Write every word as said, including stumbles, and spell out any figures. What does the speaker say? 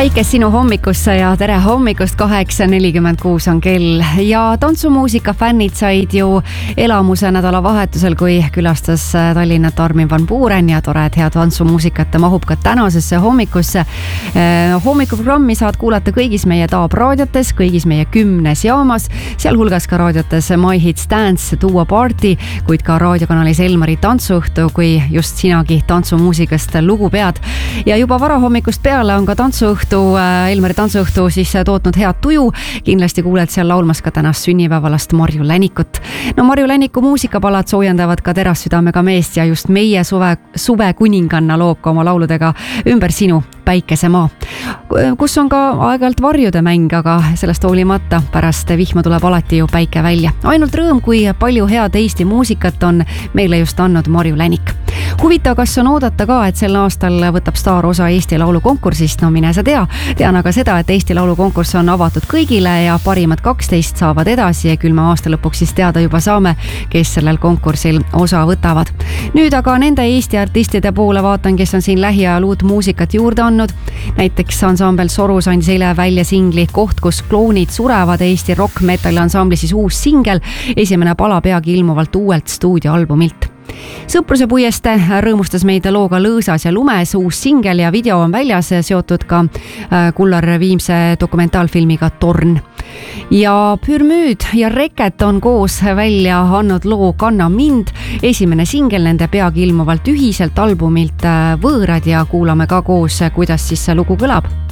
päike sinu hommikusse ja tere hommikust, kaheksa nelikümmend kuus on kell ja tantsumuusika fännid said ju elamuse nädalavahetusel, kui külastas Tallinnat Armin van Buuren ja tore, et head tantsumuusikat mahub ka tänasesse hommikusse. Hommikuprogrammi saad kuulata kõigis meie Taab raadiotes, kõigis meie kümnes jaamas, sealhulgas ka raadiotes My Hits Dance, Duo Party, kuid ka raadiokanalis Elmari tantsuõhtu, kui just sinagi tantsumuusikast lugu pead. Ja juba varahommikust peale on ka tantsuõhtu Elmari tantsuõhtu siis tootnud head tuju. Kindlasti kuuled seal laulmas ka tänast sünnipäevalast Marju Länikut. No Marju Läniku muusikapalad soojendavad ka terassüdamega meest ja just meie suve, suve kuninganna loob ka oma lauludega Ümber sinu päikesemaa, kus on ka aeg-ajalt varjude mäng, aga sellest hoolimata pärast vihma tuleb alati ju päike välja. Ainult rõõm, kui palju head Eesti muusikat on meile just andnud Marju Länik. Huvitav, kas on oodata ka, et sel aastal võtab staar osa Eesti Laulu konkursist? No mine sa tea. Tean aga seda, et Eesti Laulu konkurss on avatud kõigile ja parimad kaksteist saavad edasi ja küll me aasta lõpuks siis teada juba saame, kes sellel konkursil osa võtavad. Nüüd aga nende Eesti artistide poole vaatan, kes on siin lähiajal uut muusikat juurde andnud. Näiteks ansambel Sorus andis eile välja singli Koht, kus kloonid surevad, Eesti rock-metalli ansambli siis uus singel, esimene pala peagi ilmuvalt uuelt stuudioalbumilt. Sõpruse puieste rõõmustas meid looga Lõõsas ja lumes, uus singel ja video on väljas, seotud ka Kullar Viimse dokumentaalfilmiga Torn. Ja Pürmüüd ja Reket on koos välja andnud loo Kanna mind, esimene singel nende peagi ilmuvalt ühiselt albumilt Võõrad ja kuulame ka koos, kuidas siis see lugu kõlab.